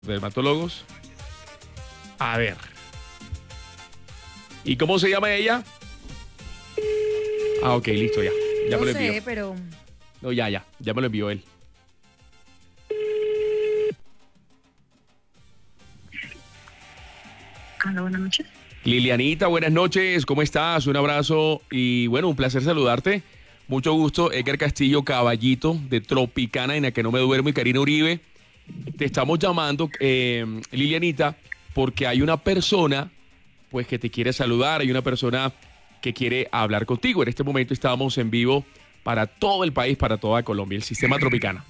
Dermatólogos. A ver. ¿Y cómo se llama ella? Ah, ok, listo, ya. Ya No me lo envió. sé, pero No, ya me lo envió él. Hola, buenas noches. Lilianita, buenas noches, ¿cómo estás? Un abrazo y bueno, un placer saludarte. Mucho gusto, Edgar Castillo, caballito de Tropicana, en la que no me duermo, y Karina Uribe. Te estamos llamando, Lilianita, porque hay una persona, pues, que te quiere saludar, hay una persona que quiere hablar contigo. En este momento estamos en vivo para todo el país, para toda Colombia, el sistema Tropicana.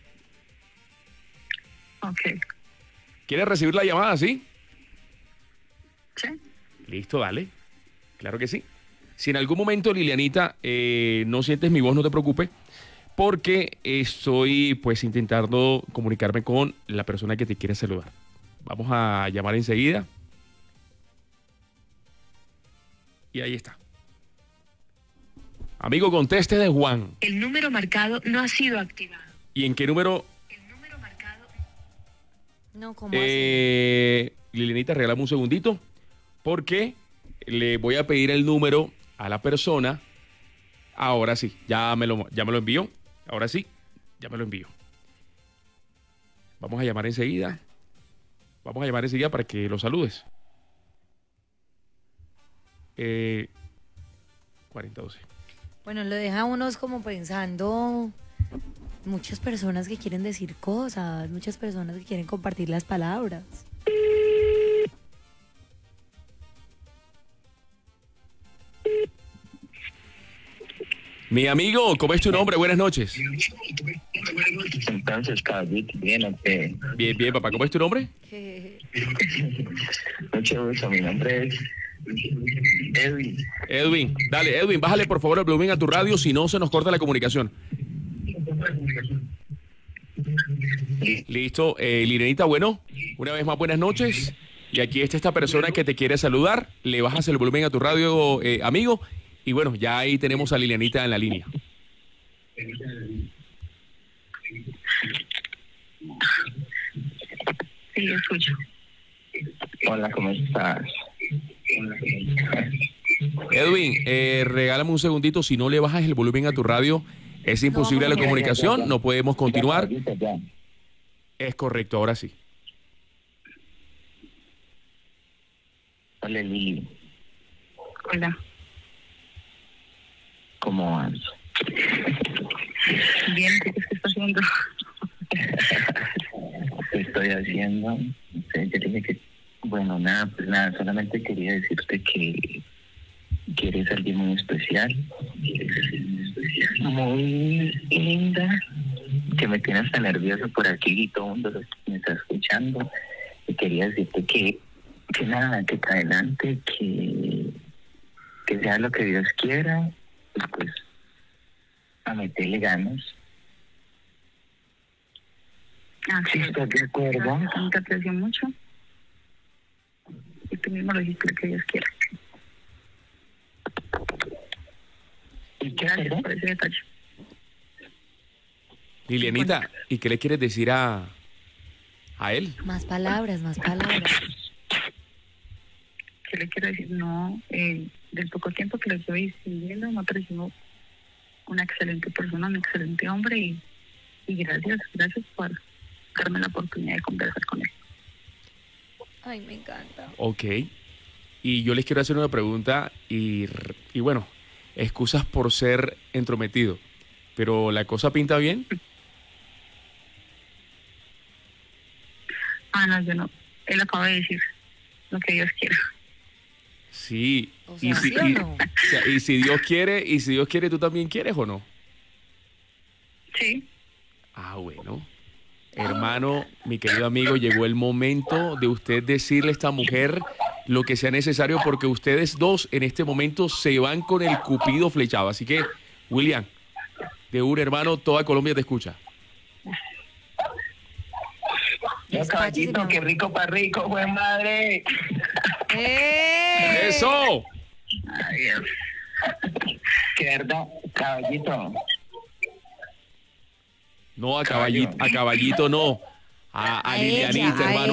Ok. ¿Quieres recibir la llamada, sí? ¿Sí? Listo, dale. Claro que sí. Si en algún momento, Lilianita, no sientes mi voz, no te preocupes, porque estoy pues intentando comunicarme con la persona que te quiere saludar. Vamos a llamar enseguida. Y ahí está. Amigo, conteste de Juan. El número marcado no ha sido activado. ¿Y en qué número? El número marcado... no, ¿cómo así? Lilianita, regálame un segundito, porque le voy a pedir el número a la persona. Ahora sí, ya me lo envió. Ahora sí, ya me lo envió. Vamos a llamar enseguida. Vamos a llamar enseguida para que lo saludes. 4012. Bueno, lo deja a unos como pensando muchas personas que quieren decir cosas, muchas personas que quieren compartir las palabras. Mi amigo, ¿cómo es tu nombre? Buenas noches. Entonces, caballito, bien, ok. Bien, bien, papá. ¿Cómo es tu nombre? Mucho gusto, mi nombre es Edwin. Edwin. Dale, Edwin, bájale por favor el volumen a tu radio, si no se nos corta la comunicación. Listo. Lilianita, bueno, una vez más buenas noches. Y aquí está esta persona que te quiere saludar. Le bajas el volumen a tu radio, amigo. Y bueno, ya ahí tenemos a Lilianita en la línea. Sí, escucho. Hola, ¿cómo estás? Edwin, regálame un segundito. Si no le bajas el volumen a tu radio, es imposible la vamos a comunicación. No podemos continuar. Ya, ya. Es correcto, ahora sí. Hola, Lili. Hola. ¿Cómo vas? Bien, ¿qué estás haciendo? ¿Qué estoy haciendo? No sé, yo dije que... Bueno, nada, pues nada, solamente quería decirte que eres alguien muy especial. Muy linda. Que me tienes tan nervioso por aquí y todo el mundo me está escuchando. Y quería decirte que nada, que para adelante, que sea lo que Dios quiera, y pues a meterle ganas. Sí, ¿estás de acuerdo? Gracias, también te aprecio mucho. Y tú mismo lo dijiste, lo que Dios quiera. ¿Y qué, Gracias perdón? por ese detalle. Lilianita, ¿y qué le quieres decir a él? Más palabras, más palabras. ¿Qué le quiero decir? No, del poco tiempo que lo estoy viviendo, me ha parecido una excelente persona, un excelente hombre y gracias por darme la oportunidad de conversar con él. Ay, me encanta. Ok. Y yo les quiero hacer una pregunta y bueno, excusas por ser entrometido, pero ¿la cosa pinta bien? No, yo no. Él acaba de decir lo que Dios quiera. Sí. O Y sea, si, ¿sí o no? o sea, y si Dios quiere, ¿tú también quieres o no? Sí. Ah, bueno. Hermano, mi querido amigo, llegó el momento de usted decirle a esta mujer lo que sea necesario, porque ustedes dos en este momento se van con el cupido flechado. Así que, William, de un hermano, toda Colombia te escucha. No, caballito, qué rico para rico, buen madre. ¡Eso! Ay, Dios. Qué verdad, caballito. No, a Caballo. caballito no. a ella, Lilianita, a hermano